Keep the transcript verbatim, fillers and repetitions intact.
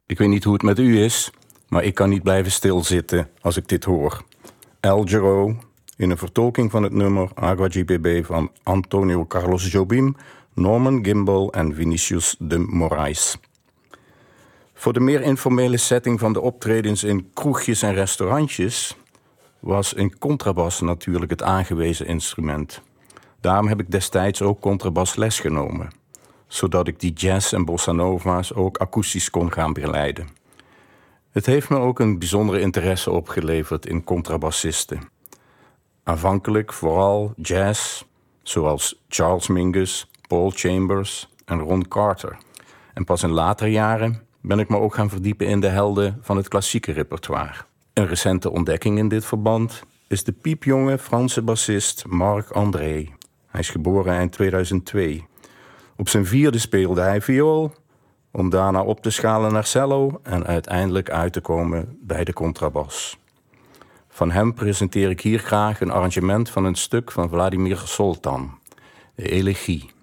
Ik weet niet hoe het met u is, maar ik kan niet blijven stilzitten als ik dit hoor. El Giro, in een vertolking van het nummer Agua G B B van Antonio Carlos Jobim, Norman Gimbel en Vinicius de Moraes. Voor de meer informele setting van de optredens in kroegjes en restaurantjes was een contrabas natuurlijk het aangewezen instrument. Daarom heb ik destijds ook contrabasles genomen, zodat ik die jazz en bossa nova's ook akoestisch kon gaan begeleiden. Het heeft me ook een bijzondere interesse opgeleverd in contrabassisten. Aanvankelijk vooral jazz, zoals Charles Mingus, Paul Chambers en Ron Carter. En pas in later jaren ben ik me ook gaan verdiepen in de helden van het klassieke repertoire. Een recente ontdekking in dit verband is de piepjonge Franse bassist Marc André. Hij is geboren in tweeduizend twee. Op zijn vierde speelde hij viool, om daarna op te schalen naar cello en uiteindelijk uit te komen bij de contrabas. Van hem presenteer ik hier graag een arrangement van een stuk van Vladimir Soltan, de Elegie.